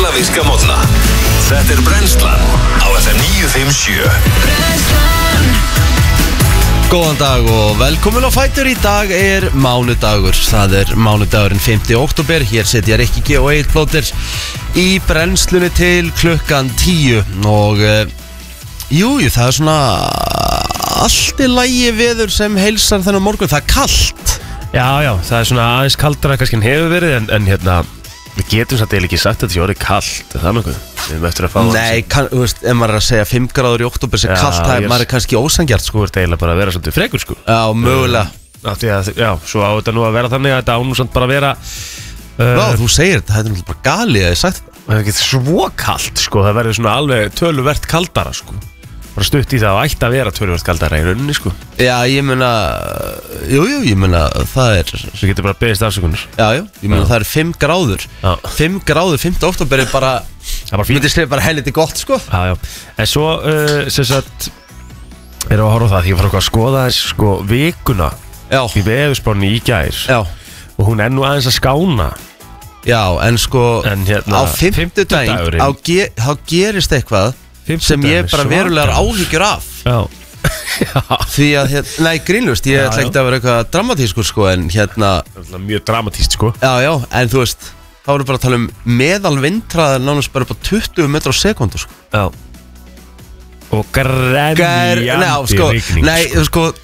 Keflavíkska mótna. Þetta Brennslan á FM 957. Brennslan. Góðan dag og velkomin á Fætur. Í dag mánudagur. Það mánudagurinn 5. október. Hér setja Rikki G og Egill Plóter í brennslunni til klukkan 10. Og jú, það svona allt í lagi veður sem heilsar þennan morgun. Það kalt. Já, það svona aðeins kaldara kannski en hefur verið en hérna, við getum satt eða ekki sagt að það er kalt, það nokkuð. Við erum eftir að fá Nei, þú veist, ef maður að segja 5 gráður í október sem kalt, það maður kannski ósangjart, sko. Þú ert eiginlega bara að vera svolítið frekur, sko. Já, mögulega. Já, svo á þetta nú að vera þannig að þetta ánum samt bara að vera þú segir þetta, þetta náttúrulega bara galið að ég sagt þetta. Það er ekki svo kalt, sko, það verður svona alveg töluvert kaldara, sko. Bara stutt í það og ætti að vera töluvert kaldara í rauninni, sko. Já, ég meina, ég meina, það Svo getur bara beðist afsökunar. Já, ég meina, það 5 gráður. 5 gráður, 5. október bara, það er bara fínt. Myndi segja bara helviti gott, sko. Já, en svo, sem sagt, erum við að horfa á það, því ég var að skoða þess, sko, vikuna í veðurspánni í gær. Já. Og hún nú aðeins að skána. Já, en sko, hérna, á 5. daginn, þá gerist eitthvað sem ég bara verulegar áhyggjur af. Já. Því að, nei, grínlust, ég ætla ekki að vera eitthvað dramatískur, sko, en hérna mjög dramatíst, sko. Já, en þú veist, þá erum við bara að tala meðal vindhraðar nánast bara upp á 20 metrar á sekúndu, sko. Já. Og grenjandi rigning, nei, sko,